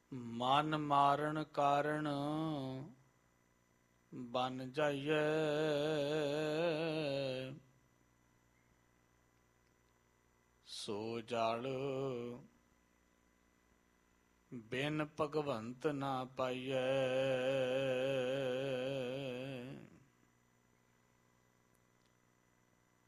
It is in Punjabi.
ਮਨ ਮਾਰਨ ਕਾਰਨ ਬਨ ਜਾਈਐ। ਸੋ ਜਲ ਬਿਨ ਭਗਵੰਤ ਨਾ ਪਾਈਐ।